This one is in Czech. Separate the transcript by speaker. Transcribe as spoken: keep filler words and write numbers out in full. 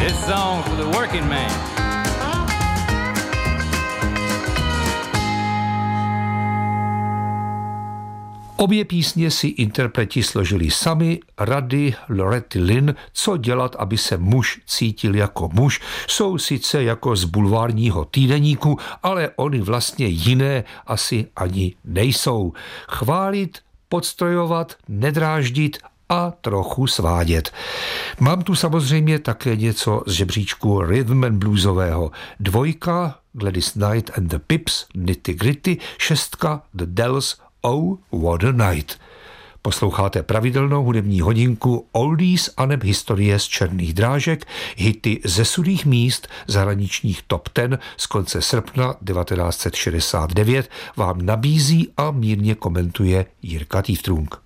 Speaker 1: This song's for the working man.
Speaker 2: Obě písně si interpreti složili sami, rady Loretta Lynn, co dělat, aby se muž cítil jako muž, jsou sice jako z bulvárního týdeníku, ale oni vlastně jiné asi ani nejsou. Chválit, podstrojovat, nedráždit a trochu svádět. Mám tu samozřejmě také něco z žebříčku rhythm and bluesového. Dvojka Gladys Knight and the Pips, Nitty Gritty, šestka The Dells, Oh, what a night. Posloucháte pravidelnou hudební hodinku Oldies aneb historie z černých drážek, hity ze sudých míst zahraničních top deset z konce srpna devatenáct set šedesát devět vám nabízí a mírně komentuje Jirka Týftrunk.